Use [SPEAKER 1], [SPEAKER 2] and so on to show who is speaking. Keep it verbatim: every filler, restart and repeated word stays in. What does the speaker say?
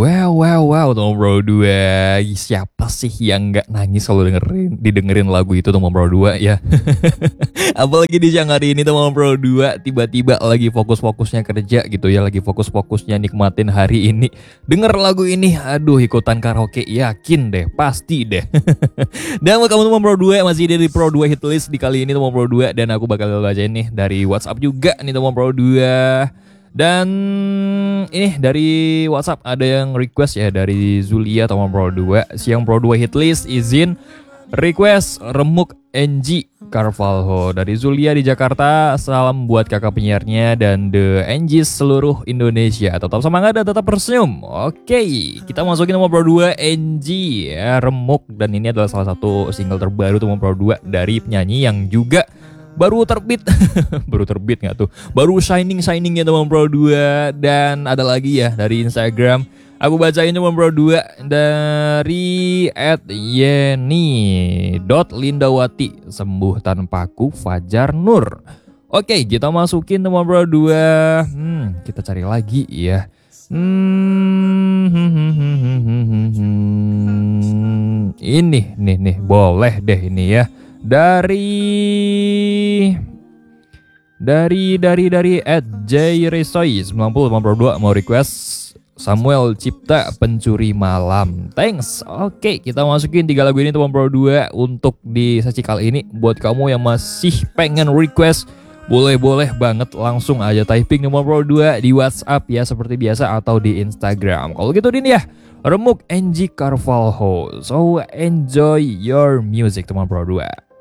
[SPEAKER 1] Wow, wow, wow, teman Bro dua. Siapa sih yang nggak nangis kalau dengerin didengerin lagu itu teman Bro dua ya? Apalagi di siang hari ini teman Bro dua tiba-tiba lagi fokus-fokusnya kerja gitu ya, lagi fokus-fokusnya nikmatin hari ini. Denger lagu ini, aduh ikutan karaoke yakin deh, pasti deh. Dan buat kamu teman Bro dua masih di Pro dua Hitlist di kali ini teman Bro dua, dan aku bakal bacain nih dari WhatsApp juga nih teman Bro dua. Dan ini dari WhatsApp ada yang request ya dari Zulia teman Pro dua. Siang Pro dua Hitlist izin request Remuk N G Carvalho dari Zulia di Jakarta. Salam buat kakak penyiarnya dan the N Gs seluruh Indonesia. Tetap semangat dan tetap tersenyum. Oke, kita masukin nomor Pro dua N G ya, Remuk. Dan ini adalah salah satu single terbaru nomor Pro dua dari penyanyi yang juga baru terbit. Baru terbit nggak tuh? Baru shining-shiningnya teman Pro dua. Dan ada lagi ya dari Instagram. Aku bacain teman Pro dua dari at yeni dot lindawati. Sembuh tanpaku Fajar Nur. Oke, kita masukin teman Pro dua. Hmm, kita cari lagi ya. Hmm, hmm, hmm, hmm, hmm, hmm. Ini nih nih boleh deh ini ya. Dari dari dari dari at jresoy sembilan puluh sembilan puluh dua mau request Samuel Cipta Pencuri Malam. Thanks. Oke, kita masukin tiga lagu ini teman Pro dua untuk di sesi kali ini. Buat kamu yang masih pengen request, boleh-boleh banget langsung aja typing nomor Pro dua di WhatsApp ya seperti biasa atau di Instagram. Kalau gitu Din ya, Remuk N G Carvalho. So enjoy your music teman Pro dua.